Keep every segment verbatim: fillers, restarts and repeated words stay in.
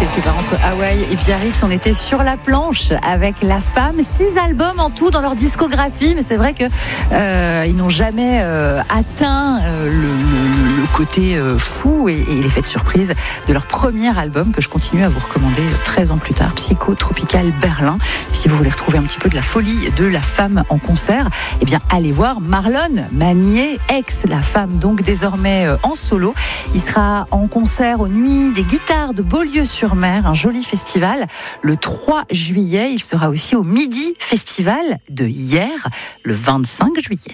quelque part entre Hawaï et Biarritz. On était sur la planche avec La Femme, six albums en tout dans leur discographie, mais c'est vrai que euh, ils n'ont jamais euh, atteint euh, le, le, le côté euh, fou et, et l'effet de surprise de leur premier album que je continue à vous recommander treize ans plus tard, Psycho Tropical Berlin. Si vous voulez retrouver un petit peu de la folie de La Femme en concert, eh bien allez voir Marlon Manier, ex La Femme, donc désormais euh, en solo. Il sera en concert aux Nuits des Guitares de Beaulieu-sur-Mer, un joli festival, le trois juillet. Il sera aussi au Midi Festival de hier, le vingt-cinq juillet.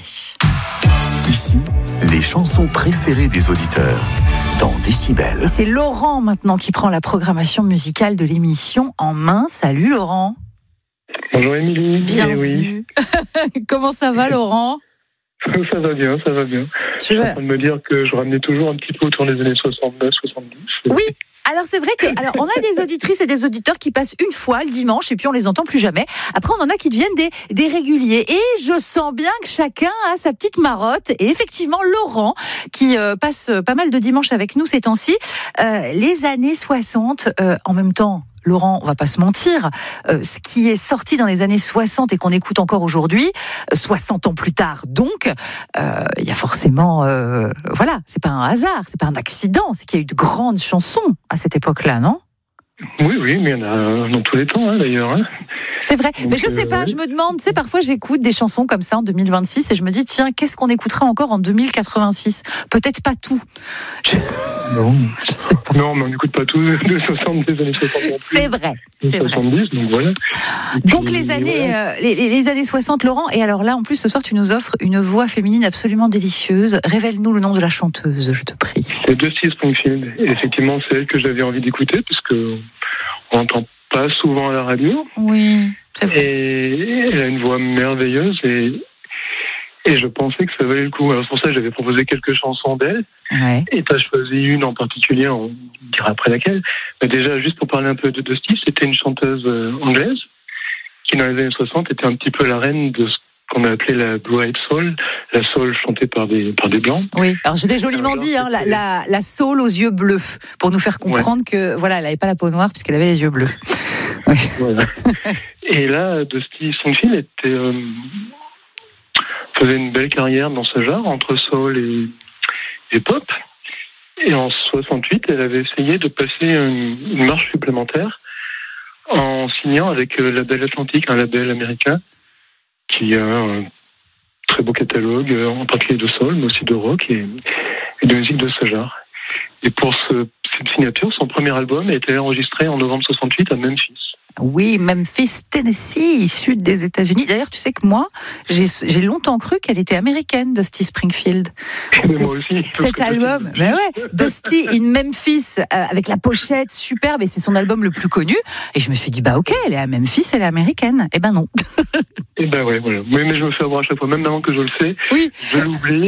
Ici, les chansons préférées des auditeurs dans Décibel. Et c'est Laurent maintenant qui prend la programmation musicale de l'émission en main. Salut Laurent. Bonjour Émilie. Bienvenue. Oui. Comment ça va Laurent ? Ça va bien, ça va bien. Tu je suis en train de me dire que je ramenais toujours un petit peu autour des années soixante-neuf soixante-dix. Oui, alors c'est vrai que, alors on a des auditrices et des auditeurs qui passent une fois le dimanche et puis on les entend plus jamais. Après on en a qui deviennent des, des réguliers et je sens bien que chacun a sa petite marotte. Et effectivement Laurent qui euh, passe pas mal de dimanches avec nous ces temps-ci, euh, les années soixante euh, en même temps. Laurent, on va pas se mentir, euh, ce qui est sorti dans les années soixante et qu'on écoute encore aujourd'hui, soixante ans plus tard, donc, il euh, y a forcément, euh, voilà, c'est pas un hasard, c'est pas un accident, c'est qu'il y a eu de grandes chansons à cette époque-là, non ? Oui, oui, mais il y en a dans tous les temps, hein, d'ailleurs. Hein. C'est vrai, donc, mais je sais pas, euh, je me demande, tu sais, parfois j'écoute des chansons comme ça en deux mille vingt-six et je me dis, tiens, qu'est-ce qu'on écoutera encore en deux mille quatre-vingt-six ? Peut-être pas tout. Je... Non. Je sais pas. Non, mais on n'écoute pas tout de soixante, des années soixante non plus. C'est vrai, c'est soixante-dix, vrai. Donc voilà. Donc les années, euh, les, les années soixante, Laurent, et alors là, en plus, ce soir, tu nous offres une voix féminine absolument délicieuse. Révèle-nous le nom de la chanteuse, je te prie. C'est Dusty Springfield. Et effectivement, c'est elle que j'avais envie d'écouter, puisque on n'entend pas souvent à la radio. Oui, c'est vrai. Et elle a une voix merveilleuse et, et je pensais que ça valait le coup. Alors c'est pour ça que j'avais proposé quelques chansons d'elle. Ouais. Et tu as choisi une en particulier, on dira après laquelle. Mais déjà, juste pour parler un peu de Dusty, c'était une chanteuse euh, anglaise qui, dans les années soixante, était un petit peu la reine de ce qu'on a appelé la Blue-Eyed Soul, la soul chantée par des, par des blancs. Oui, alors je t'ai joliment alors, dit, hein, la, la, la soul aux yeux bleus, pour nous faire comprendre ouais. que, voilà, elle n'avait pas la peau noire puisqu'elle avait les yeux bleus. Oui. Voilà. Et là, Dusty Springfield était, euh, faisait une belle carrière dans ce genre, entre soul et, et pop. Et en soixante-huit, elle avait essayé de passer une, une marche supplémentaire en signant avec le label Atlantique, un label américain, qui a un très beau catalogue, en particulier de soul, mais aussi de rock et, et de musique de ce genre. Et pour ce, cette signature, son premier album a été enregistré en novembre soixante-huit à Memphis. Oui, Memphis, Tennessee, sud des États-Unis. D'ailleurs, tu sais que moi, j'ai, j'ai longtemps cru qu'elle était américaine, Dusty Springfield. Parce que moi aussi. Cet album, ben ouais, Dusty in Memphis, euh, avec la pochette superbe, et c'est son album le plus connu. Et je me suis dit, bah ok, elle est à Memphis, elle est américaine. Eh ben non. Eh ben ouais, voilà. Mais, mais je me fais avoir à chaque fois, même maintenant que je le sais, oui. je l'oublie.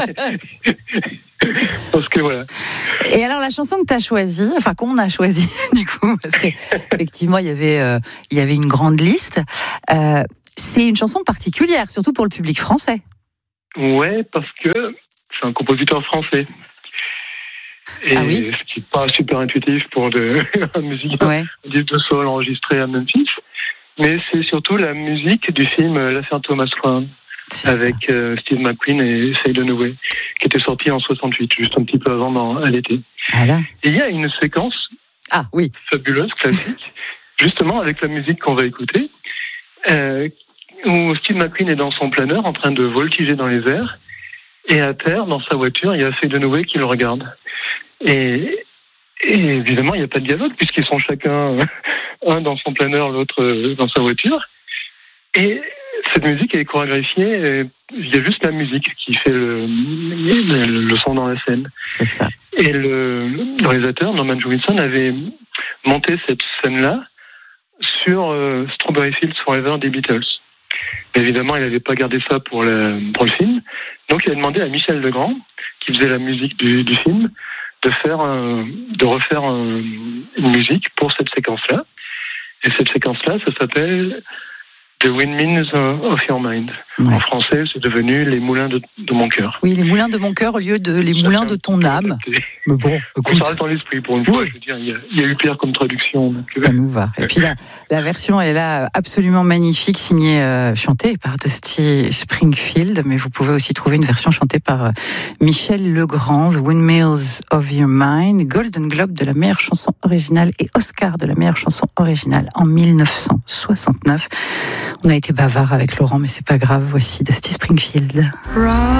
Parce que voilà. Et alors la chanson que tu as choisie, enfin qu'on a choisie du coup, parce qu'effectivement il y avait euh, il y avait une grande liste. Euh, c'est une chanson particulière, surtout pour le public français. Ouais, parce que c'est un compositeur français. Et ah oui ce qui n'est pas super intuitif pour de la musique ouais. de soul enregistrée à Memphis. Mais c'est surtout la musique du film L'affaire Thomas Crown. C'est avec euh, Steve McQueen et Faye Dunaway, qui était sorti en soixante-huit, juste un petit peu avant, dans, à l'été. Ah là. Et il y a une séquence ah, oui. fabuleuse, classique, justement avec la musique qu'on va écouter, euh, où Steve McQueen est dans son planeur en train de voltiger dans les airs, et à terre, dans sa voiture, il y a Faye Dunaway qui le regarde. Et, et évidemment, il n'y a pas de dialogue, puisqu'ils sont chacun, un dans son planeur, l'autre dans sa voiture. Et cette musique est chorégraphiée, il y a juste la musique qui fait le, le, le son dans la scène. C'est ça. Et le, le réalisateur, Norman Jewison, avait monté cette scène-là sur euh, Strawberry Fields Forever des Beatles. Mais évidemment, il n'avait pas gardé ça pour le, pour le film. Donc, il a demandé à Michel Legrand, qui faisait la musique du, du film, de faire un, de refaire un, une musique pour cette séquence-là. Et cette séquence-là, ça s'appelle The Windmills of Your Mind. Ouais. En français, c'est devenu Les moulins de, de mon cœur. Oui, les moulins de mon cœur au lieu de Les ça moulins de ton âme. Mais bon, écoute. Ça reste dans l'esprit pour une fois. Oui. Je veux dire, il y, a, il y a eu pire comme traduction. Donc... Ça nous va. Et puis la, la version est là absolument magnifique, signée, euh, chantée par Dusty Springfield. Mais vous pouvez aussi trouver une version chantée par euh, Michel Legrand, The Windmills of Your Mind, Golden Globe de la meilleure chanson originale et Oscar de la meilleure chanson originale en dix-neuf cent soixante-neuf. On a été bavard avec Laurent, mais c'est pas grave. Voici Dusty Springfield.